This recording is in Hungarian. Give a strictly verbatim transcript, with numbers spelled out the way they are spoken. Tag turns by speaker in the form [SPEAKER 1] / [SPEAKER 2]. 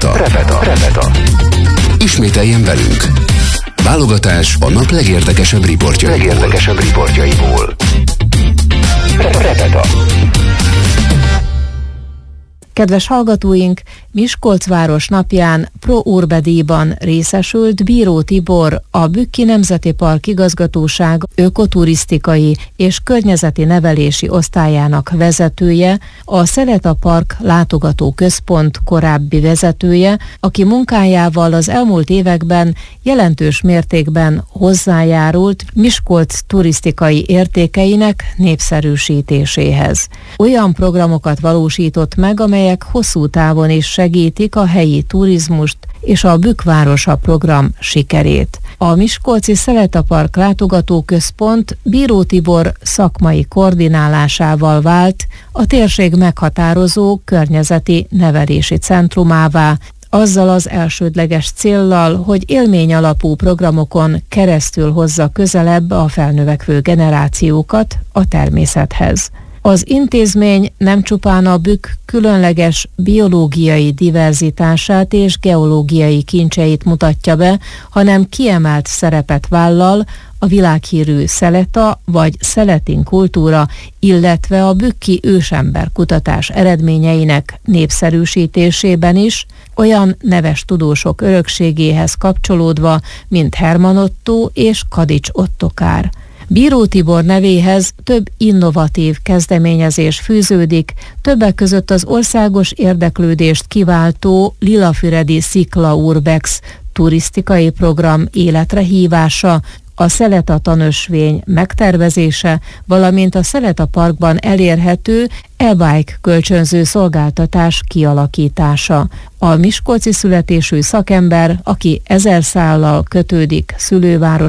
[SPEAKER 1] Repeta. Repeta. Repeta. Ismételjen velünk. Válogatás a nap legérdekesebb riportjaiból. Legérdekesebb riportjaiból. Repeta.
[SPEAKER 2] Kedves hallgatóink, Miskolc város napján Pro Urbe díjban részesült Bíró Tibor, a Bükki Nemzeti Park Igazgatóság ökoturisztikai és környezeti nevelési osztályának vezetője, a Szeleta Park Látogató Központ korábbi vezetője, aki munkájával az elmúlt években jelentős mértékben hozzájárult Miskolc turisztikai értékeinek népszerűsítéséhez. Olyan programokat valósított meg, amelyek hosszú távon is segítik a helyi turizmust és a Bükk városa program sikerét. A Miskolci Szeleta Park Látogató Központ Bíró Tibor szakmai koordinálásával vált a térség meghatározó környezeti nevelési centrumává, azzal az elsődleges céllal, hogy élmény alapú programokon keresztül hozza közelebb a felnövekvő generációkat a természethez. Az intézmény nem csupán a Bükk különleges biológiai diverzitását és geológiai kincseit mutatja be, hanem kiemelt szerepet vállal a világhírű szeleta vagy szeletin kultúra, illetve a bükki ősember kutatás eredményeinek népszerűsítésében is, olyan neves tudósok örökségéhez kapcsolódva, mint Hermann Ottó és Kadics Ottokár. Bíró Tibor nevéhez több innovatív kezdeményezés fűződik, többek között az országos érdeklődést kiváltó Lilafüredi Szikla Urbex turisztikai program életre hívása, a Szeleta tanösvény megtervezése, valamint a Szeleta Parkban elérhető e-bike kölcsönző szolgáltatás kialakítása. A miskolci születésű szakember, aki ezer szállal kötődik szülőváros